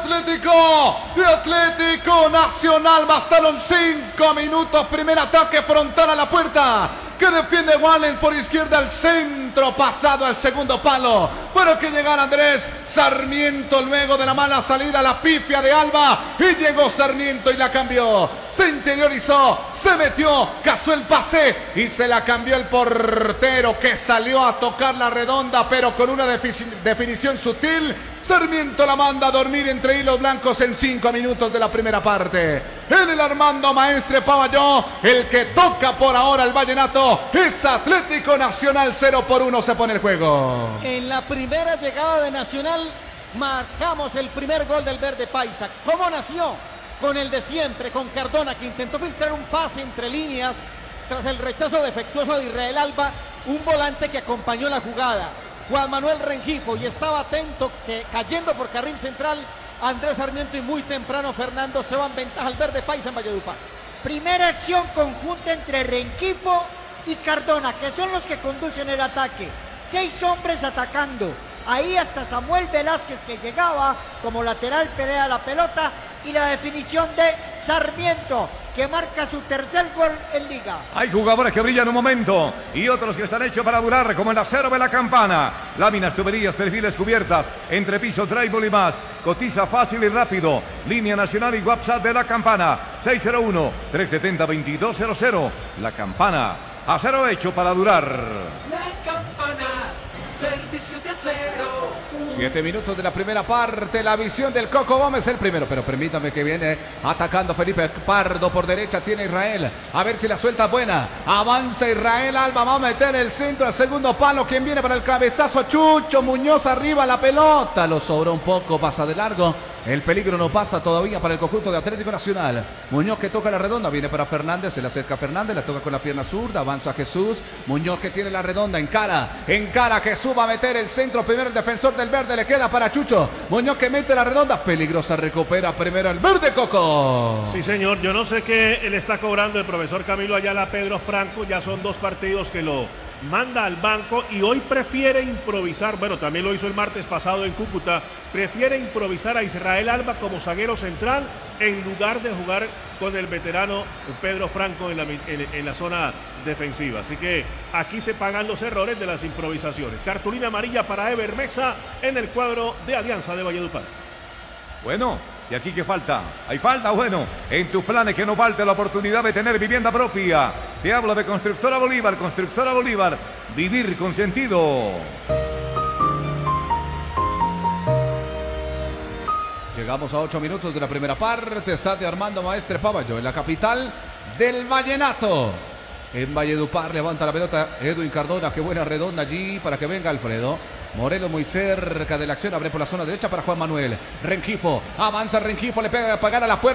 Atlético Nacional. Bastaron 5 minutos. Primer ataque frontal a la puerta, que defiende Wallen por izquierda al centro, pasado al segundo palo, pero que llegara Andrés Sarmiento luego de la mala salida, la pifia de Alba, y llegó Sarmiento y la cambió, se interiorizó, se metió, cazó el pase y se la cambió el portero, que salió a tocar la redonda, pero con una definición sutil. Sarmiento la manda a dormir entre hilos blancos en 5 minutos de la primera parte. En el Armando Maestre Pavalló, el que toca por ahora el vallenato es Atlético Nacional. 0-1 se pone el juego. En la primera llegada de Nacional marcamos el primer gol del verde paisa. ¿Cómo nació? Con el de siempre, con Cardona, que intentó filtrar un pase entre líneas tras el rechazo defectuoso de Israel Alba, un volante que acompañó la jugada, Juan Manuel Rengifo, y estaba atento que cayendo por carril central Andrés Sarmiento, y muy temprano Fernando se va en ventaja al verde paisa en Valledupar. Primera acción conjunta entre Rengifo y Cardona, que son los que conducen el ataque. 6 hombres atacando. Ahí hasta Samuel Velázquez, que llegaba como lateral, pelea la pelota, y la definición de Sarmiento, que marca su tercer gol en Liga. Hay jugadores que brillan un momento y otros que están hechos para durar, como el acero de la Campana. Láminas, tuberías, perfiles, cubiertas, entrepiso, drywall y más. Cotiza fácil y rápido. Línea nacional y WhatsApp de la Campana. 601-370-2200. La Campana. Acero hecho para durar. La Campana, servicio de acero. 7 minutos de la primera parte, la visión del Coco Gómez, el primero, pero permítame que viene atacando Felipe Pardo por derecha, tiene Israel, a ver si la suelta buena, avanza Israel Alba, va a meter el centro al segundo palo, quien viene para el cabezazo, Chucho Muñoz arriba, la pelota, lo sobró un poco, pasa de largo, el peligro no pasa todavía para el conjunto de Atlético Nacional. Muñoz que toca la redonda, viene para Fernández, se le acerca a Fernández, la toca con la pierna zurda, avanza Jesús, Muñoz que tiene la redonda, encara, Jesús va a meter el centro, primero el defensor del verde, le queda para Chucho, Muñoz que mete la redonda, peligrosa, recupera primero el verde Coco. Sí señor, yo no sé qué le está cobrando el profesor Camilo Ayala a Pedro Franco, ya son 2 partidos que lo manda al banco y hoy prefiere improvisar, bueno, también lo hizo el martes pasado en Cúcuta, prefiere improvisar a Israel Alba como zaguero central en lugar de jugar con el veterano Pedro Franco en la zona defensiva. Así que aquí se pagan los errores de las improvisaciones. Cartulina amarilla para Ever Mesa en el cuadro de Alianza de Valledupar. Bueno, ¿y aquí qué falta? Hay falta, bueno, en tus planes que no falte la oportunidad de tener vivienda propia. Te hablo de Constructora Bolívar, vivir con sentido. Llegamos a 8 minutos de la primera parte, está de Armando Maestre Pavalló en la capital del vallenato. En Valledupar levanta la pelota Edwin Cardona, qué buena redonda allí para que venga Alfredo. Morelos muy cerca de la acción, abre por la zona derecha para Juan Manuel. Rengifo, avanza Rengifo, le pega a pagar a la puerta.